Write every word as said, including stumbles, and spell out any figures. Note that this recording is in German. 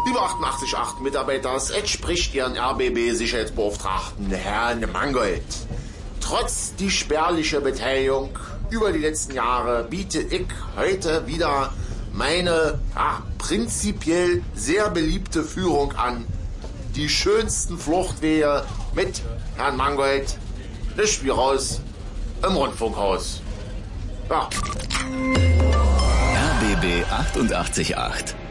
Liebe achtundachtzig Komma acht Mitarbeiters, es spricht Ihren R B B-Sicherheitsbeauftragten Herrn Mangold. Trotz die spärliche Beteiligung über die letzten Jahre biete ich heute wieder meine ja, prinzipiell sehr beliebte Führung an. Die schönsten Fluchtwege mit Herrn Mangold, das Spiel raus im Rundfunkhaus. Ja. R B B achtundachtzig Komma acht